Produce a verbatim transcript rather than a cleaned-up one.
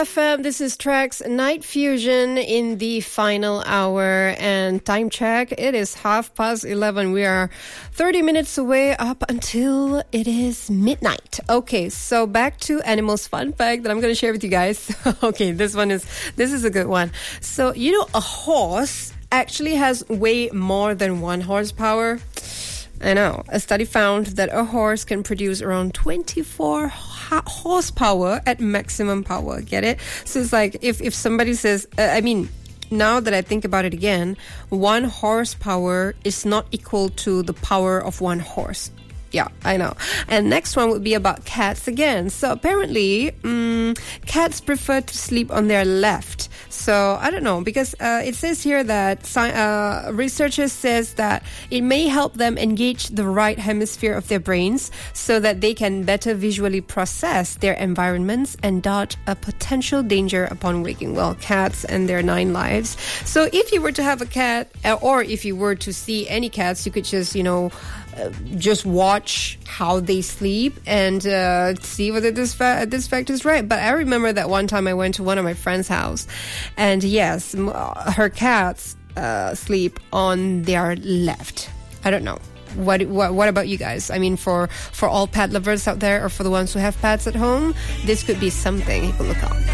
F M, this is Trax Night Fusion in the final hour, and time check, it is half past eleven. We are thirty minutes away up until it is midnight. Okay, so back to animals fun fact that I'm going to share with you guys. Okay, this one is, this is a good one. So, you know, a horse actually has way more than one horsepower. I know. A study found that a horse can produce around twenty-four ho- horsepower at maximum power. Get it? So it's like if, if somebody says, uh, I mean, now that I think about it again, one horsepower is not equal to the power of one horse. Yeah, I know. And next one would be about cats again. So apparently, um, cats prefer to sleep on their left. So I don't know, because uh, it says here that sci- uh, researchers says that it may help them engage the right hemisphere of their brains so that they can better visually process their environments and dodge a potential danger upon waking. Well, cats and their nine lives. So if you were to have a cat, or if you were to see any cats, you could just, you know, Uh, just watch how they sleep and uh, see whether this fa- this fact is right. But I remember that one time I went to one of my friend's house, and yes, m- her cats uh, sleep on their left. I don't know. What, what what about you guys? I mean, for, for all pet lovers out there, or for the ones who have pets at home, this could be something you can look up.